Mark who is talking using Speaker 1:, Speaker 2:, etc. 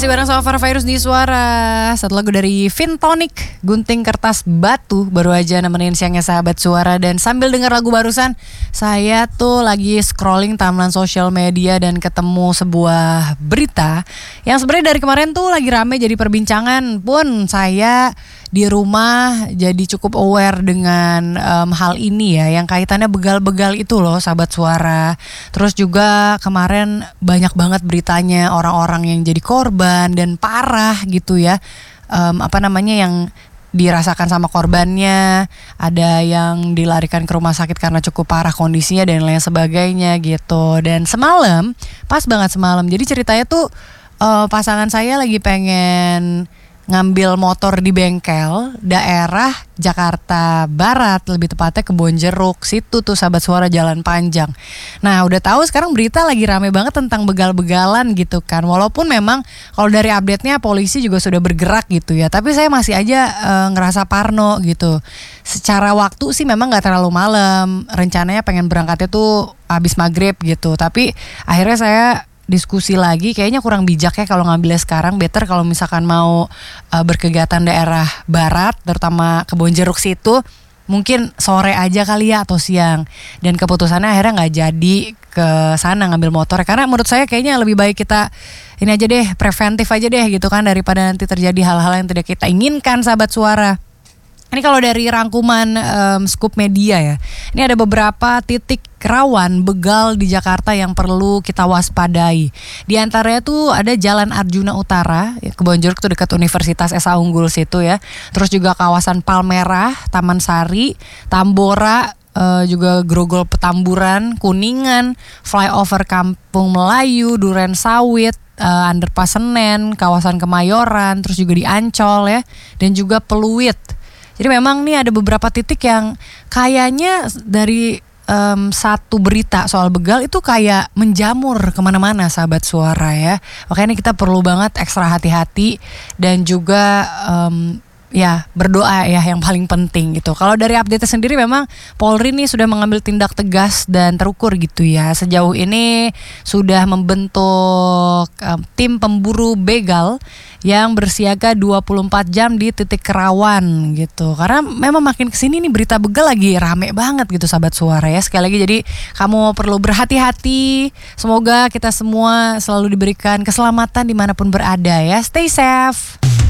Speaker 1: Masih bareng sama Farah Fairuz di Suara. Satu lagu dari Vintonic, Gunting Kertas Batu, baru aja nemenin siangnya sahabat Suara. Dan sambil denger lagu barusan, saya tuh lagi scrolling timeline sosial media dan ketemu sebuah berita yang sebenarnya dari kemarin tuh lagi rame jadi perbincangan. Pun saya di rumah jadi cukup aware dengan hal ini ya, yang kaitannya begal-begal itu loh sahabat Suara. Terus juga kemarin banyak banget beritanya orang-orang yang jadi korban dan parah gitu ya, yang dirasakan sama korbannya, ada yang dilarikan ke rumah sakit karena cukup parah kondisinya dan lain sebagainya gitu. Dan semalam, pas banget semalam, jadi ceritanya tuh pasangan saya lagi pengen ngambil motor di bengkel daerah Jakarta Barat, lebih tepatnya Kebonjeruk, situ tuh sahabat Suara, jalan panjang. Nah udah tahu sekarang berita lagi rame banget tentang begal-begalan gitu kan. Walaupun memang kalau dari update-nya polisi juga sudah bergerak gitu ya, tapi saya masih aja ngerasa parno gitu. Secara waktu sih memang gak terlalu malam, rencananya pengen berangkatnya tuh habis maghrib gitu. Tapi akhirnya saya diskusi lagi, kayaknya kurang bijak ya kalau ngambilnya sekarang. Better kalau misalkan mau berkegiatan daerah barat, terutama Kebonjeruk situ, mungkin sore aja kali ya atau siang. Dan keputusannya akhirnya nggak jadi ke sana ngambil motor, karena menurut saya kayaknya lebih baik kita ini aja deh, preventif aja deh gitu kan, daripada nanti terjadi hal-hal yang tidak kita inginkan sahabat Suara. Ini kalau dari rangkuman Scoop Media ya, ini ada beberapa titik rawan begal di Jakarta yang perlu kita waspadai. Di antaranya tuh ada Jalan Arjuna Utara, ya, Kebonjeruk tuh dekat Universitas Esa Unggul situ ya. Terus juga kawasan Palmerah, Taman Sari, Tambora, juga Grogol Petamburan, Kuningan, Flyover Kampung Melayu, Duren Sawit, Underpass Senen, kawasan Kemayoran, terus juga di Ancol ya, dan juga Peluit. Jadi memang nih ada beberapa titik yang kayaknya dari satu berita soal begal itu kayak menjamur kemana-mana sahabat Suara ya. Makanya kita perlu banget ekstra hati-hati dan juga ya berdoa ya yang paling penting gitu. Kalau dari update sendiri memang Polri nih sudah mengambil tindak tegas dan terukur gitu ya. Sejauh ini sudah membentuk tim pemburu begal yang bersiaga 24 jam di titik rawan gitu. Karena memang makin kesini nih berita begal lagi rame banget gitu sahabat Suara ya. Sekali lagi jadi kamu perlu berhati-hati. Semoga kita semua selalu diberikan keselamatan dimanapun berada ya. Stay safe.